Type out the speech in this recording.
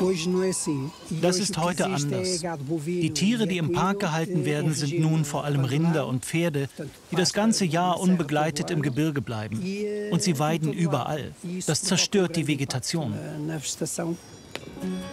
Das ist heute anders. Die Tiere, die im Park gehalten werden, sind nun vor allem Rinder und Pferde, die das ganze Jahr unbegleitet im Gebirge bleiben. Und sie weiden überall. Das zerstört die Vegetation.